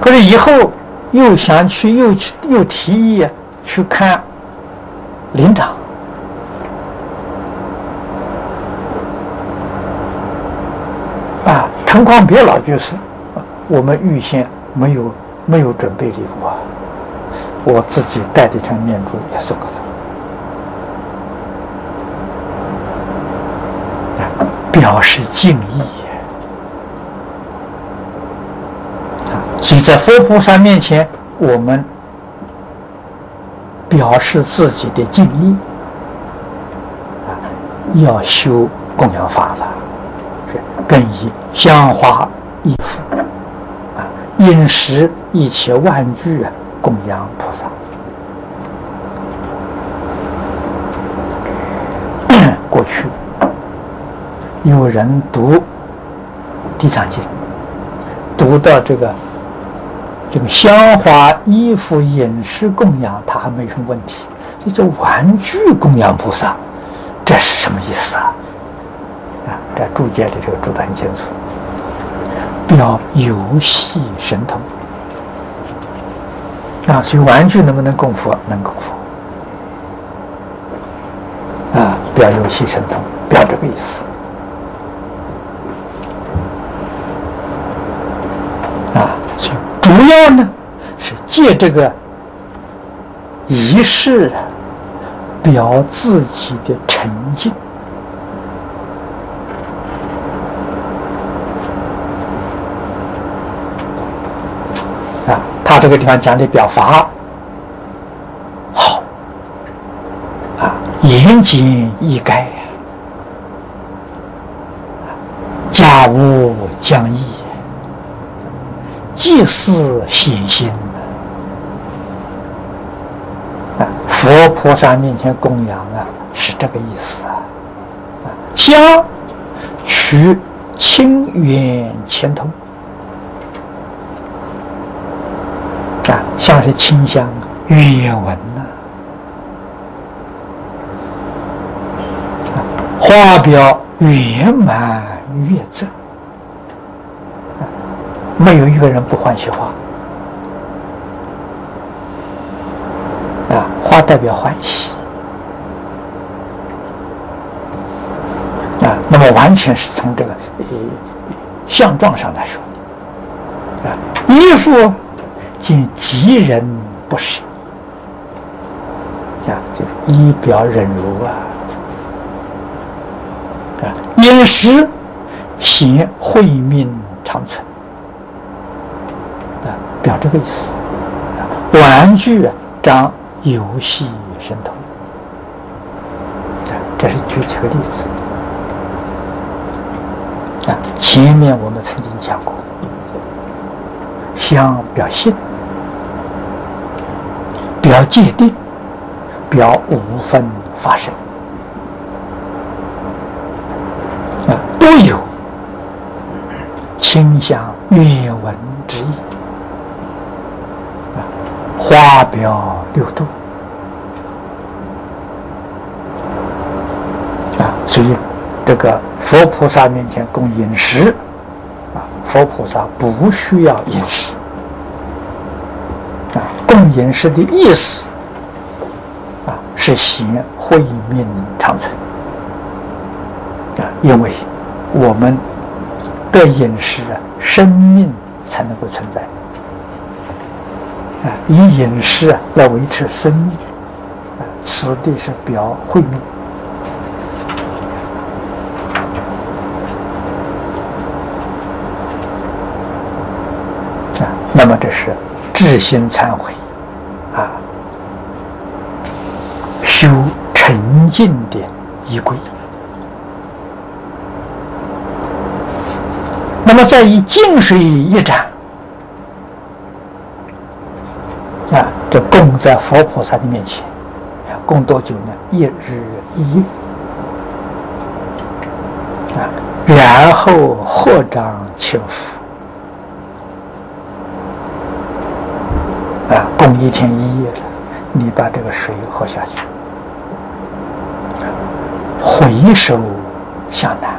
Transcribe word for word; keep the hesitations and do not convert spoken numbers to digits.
可是以后又想去，又去又提议去看灵长，啊，陈光别老居士，我们预先没有没有准备礼物啊，我自己带了一条念珠也送给他，表示敬意。所以在佛菩萨面前，我们表示自己的敬意，啊，要修供养法了，是更以香花衣服，啊，饮食一切万具啊，供养菩萨。过去有人读《地藏经》，读到这个。这个香花衣服饮食供养，它还没什么问题。这叫玩具供养菩萨，这是什么意思啊？啊，这注解的这个注得很清楚，表游戏神通啊。所以玩具能不能供佛？能供佛啊，表游戏神通，表这个意思啊。所以主要呢是借这个仪式表自己的沉静啊。他这个地方讲的表法好啊，严谨易赅，家务将易，祭祀显心啊，佛菩萨面前供养啊，是这个意思啊。啊，香取清源前通啊，像是清香月纹呐，啊，花表圆满月正。没有一个人不欢喜花啊，花代表欢喜啊。那么完全是从这个呃相状上来说啊，衣服见吉人不舍啊，就衣表忍辱啊啊，饮食显慧命长存。表这个意思，玩具啊，长游戏神通，这是举这个例子啊。前面我们曾经讲过，香表性，表界定，表五分法身啊，都有清香月纹之意。花表六度啊，所以这个佛菩萨面前供饮食啊，佛菩萨不需要饮食啊，供饮食的意思啊是显慧命长存啊，因为我们的饮食啊，生命才能够存在。啊，以饮食啊来维持生命，啊，此地是表慧命啊。那么这是至心忏悔啊，修沉静的仪轨。那么再以净水一盏。啊，这供在佛菩萨的面前，啊，供多久呢？一日一夜，啊，然后合掌请福，啊，供一天一夜了，你把这个水喝下去，回首向南，